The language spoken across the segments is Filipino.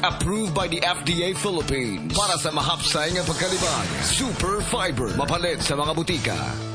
Approved by the FDA Philippines. Para sa mahapsay nga pagkalibang. Super Fiber. Mapalit sa mga butika.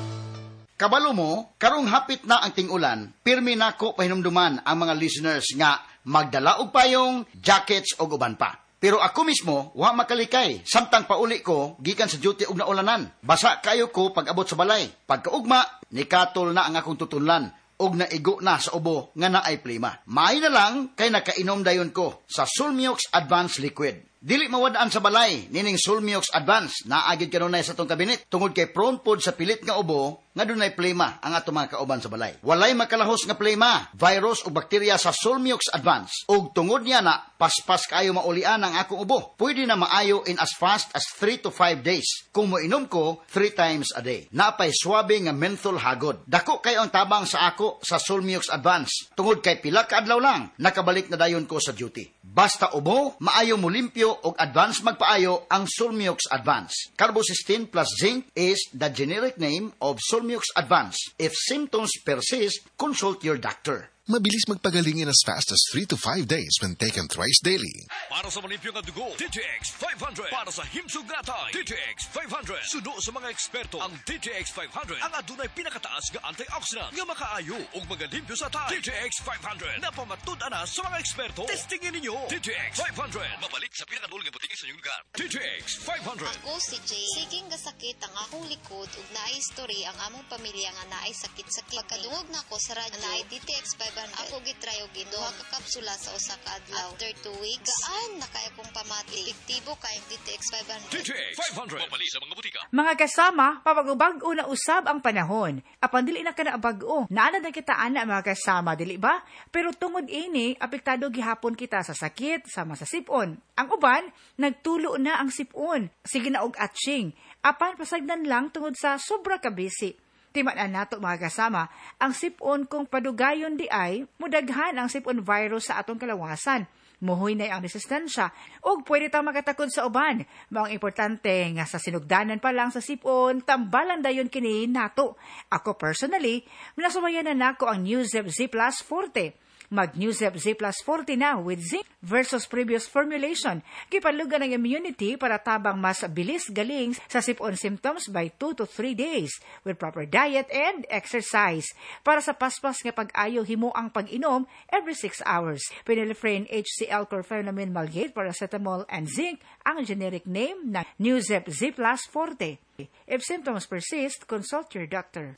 Kabalo mo, karong hapit na ang ting-ulan, pirmi nako pahinumduman ang mga listeners nga magdala og payong, jackets o uban pa. Pero ako mismo, wa makalikay. Samtang pauli ko, gikan sa duty og naulanan. Basa kayo ko pag abot sa balay. Pagkaugma, nikatol na ang akong tutunlan. Og naigo na sa ubo nga naay plima. Maay na lang kay nakainom dayon ko sa Sulmiox Advanced Liquid. Dili mawadaan sa balay, nining Sulmiox Advanced, naagid kanunay sa tong kabinet, tungod kay prone pod sa pilit nga ubo, nga dunay plema ang ato mga kauban sa balay. Walay makalahos nga plema, virus o bakterya sa Sulmiox Advanced. Og tungod niya na, paspas kayo maulian ang akong ubo. Pwede na maayo in as fast as 3 to 5 days. Kung moinom ko, 3 times a day. Napay swabe nga menthol hagod. Dako kayo ang tabang sa ako sa Sulmiox Advanced. Tungod kay pila ka adlaw lang, nakabalik na dayon ko sa duty. Basta ubo, maayo mo limpyo og advance magpaayo ang Sulmiox Advance. Carbocysteine plus zinc is the generic name of Sulmiox Advance. If symptoms persist, consult your doctor. Mabilis magpagaling in as fast as 3 to 5 days when taken thrice daily. Para sa malimpyo nga dugo, DTX 500. Para sa himsog gatay, DTX 500. Sudo sa mga eksperto, ang DTX 500 ang adunay pinakataas nga antioxidant nga makaayo ug magalimpyo sa tay. DTX 500 napamatud-an na sa mga eksperto. Testingin ninyo. DTX 500 mabalik sa pinakadulong nga butiki sa inyong lugar. DTX 500. Ako si Jay. Siging gasakit ang akong likod ug naay story ang among pamilya nga naay sakit-sakit. Pagkadungog nako sa radyo, naay DTX 500. Ako gitry og inom ka kapsula sa usa ka adlaw. After 2 weeks, gaan na kay akong pamati. Epektibo kay DTX 500. DTX 500 mabalik sa mga butika. Mga kasama, papagubag-o na usab ang panahon. Apan dili na kana bag-o. Naana na kita ana mga kasama, dili ba? Pero tungod ini, apektado gihapon kita sa sakit, sama sa sipon. Ang uban, nagtulo na ang sipon. Sige na og atching. Apan pasagdan lang tungod sa sobra ka busy. Timaan nato mga kasama, ang sipon kung padugayon di ay, mudaghan ang sipon virus sa atong kalawasan. Muhoy na ang resistensya, o pwede tang makatakod sa uban. Maong importante nga sa sinugdanan pa lang sa sipon, tambalan dayon kini nato. Ako personally, minasubayan na nako ang Newzep Z Plus Forte. Mag-Newzep Z Plus 40 na with zinc versus previous formulation. Kipalugan ng immunity para tabang mas bilis galing sa sipon symptoms by 2 to 3 days with proper diet and exercise. Para sa paspas nga pag-ayo, himo ang pag-inom every 6 hours. Phenylephrine, HCl, chlorpheniramine, Malgate, paracetamol, and zinc ang generic name ng Newzep Z Plus 40. If symptoms persist, consult your doctor.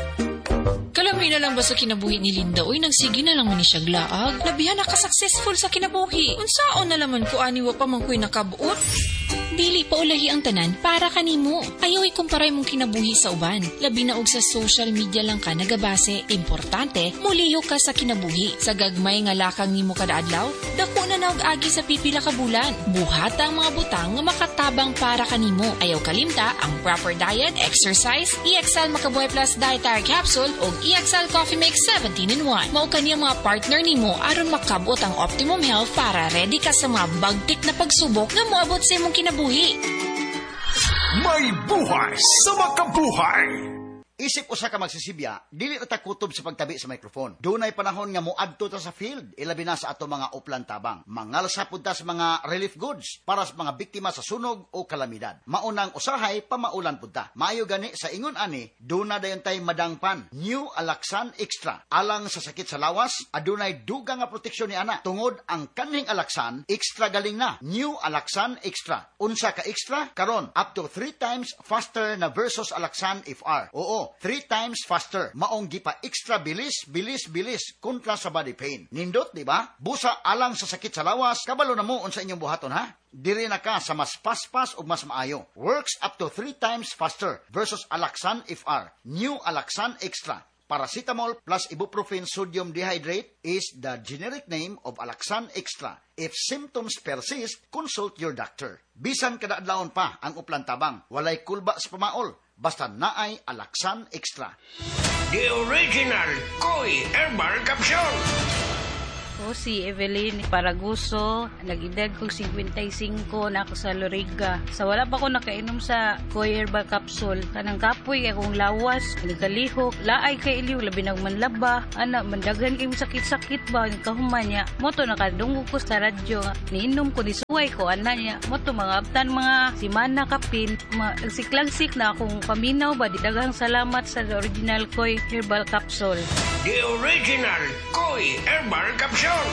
Kalamay na lang ba sa kinabuhi ni Linda? Uy, nagsige na lang man ni siya glaag. Labihan na ka-successful sa kinabuhi. Unsaon na laman ko aniwa pa man ko'y nakabuot? Dili pa ulahi ang tanan para kanimo. Ayaw ikumparay mong kinabuhi sa uban. Labi na og sa social media lang ka nagabase. Importante, muliyo ka sa kinabuhi. Sa gagmay nga lakang nimo kada adlaw, dako na og agi sa pipila ka bulan. Buhat ang mga butang nga makatabang para kanimo. Ayaw kalimta ang proper diet, exercise, EXL Makabuhay Plus Dietary Capsule o EXL Coffee Mix 17-in-1. Mao kaniya mga partner nimo aron makabot ang optimum health para ready ka sa mga bagtik na pagsubok nga moabot sa imong kinabuhi. May buhay sa makabuhay. Isip usa ka magsisibya, dili ta kutob sa pagtabi sa microphone. Dunay panahon nga moadto ta sa field, ilabi na sa ato mga uplan tabang. Mangalsa pud ta sa mga relief goods para sa mga biktima sa sunog o kalamidad. Maunang usahay pamaulan pud ta. Maayo gani sa ingon ani, duna dayon tay madangpan. New Alaxan Extra. Alang sa sakit sa lawas, adunay dugang nga proteksyon ni ana. Tungod ang kaning Alaxan, extra galing na. New Alaxan Extra. Unsa ka extra? Karon up to 3 times faster na versus Alaxan FR. Oo, 3 times faster. Maong gipa extra bilis kontra sa body pain. Nindot, di ba? Busa alang sa sakit sa lawas, kabalo na mo unsa inyong buhaton ha? Diri na ka sa mas paspas ug mas maayo. Works up to 3 times faster versus Alaxan FR. New Alaxan Extra. Paracetamol plus ibuprofen sodium dehydrate is the generic name of Alaxan Extra. If symptoms persist, consult your doctor. Bisan kada adlawon pa ang uplan tabang, walay kulba sa pamaol. Basta naay Alaxan Extra. The original Koi Herbal Capsule. Ako si Evelyn Paraguso, nag-edad kong 55 na ako sa Loriga. Sa wala pa ko nakainom sa Koy Herbal Capsule, kanang kapoy akong lawas, nagkalihok, laay kay iliw, labi ng manlaba, mandaghan kayong sakit-sakit ba, ang kahumanya, moto nakadunggo ko sa radyo, niinom ko, nisuway ko, niya, moto mga abtan, mga simana kapin, siklagsik na akong paminaw ba, daghang salamat sa original Koy Herbal Capsule. The original Koy Herbal Capsule.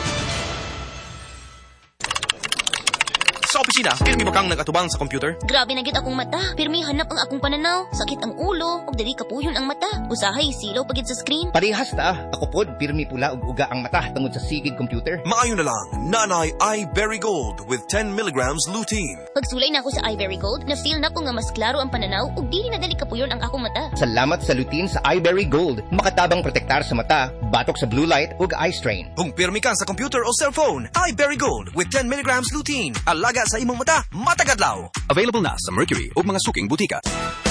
Sa opisina, pirmi ba kang nagatubang sa computer? Grabe na gyud akong mata. Pirmi hanap ang akong pananaw. Sakit ang ulo, ug dili kapuyon ang mata. Usahay silaw pagid sa screen. Parehas ta. Ako pod pirmi pula ug uga ang mata tungod sa sigid computer. Maayo na lang, Nanay iBerry Gold with 10 milligrams lutein. Pagsulay na ako sa iBerry Gold, na-feel na ko nga mas klaro ang pananaw ug dili na dali kapuyon ang akong mata. Salamat sa lutein sa iBerry Gold. Makatabang protektar sa mata, batok sa blue light ug eye strain. Kung pirmi ka sa computer o cellphone, iBerry Gold with 10 milligrams lutein. Alaga sa imong mata, matagadlaw. Available na sa Mercury o mga suking butika.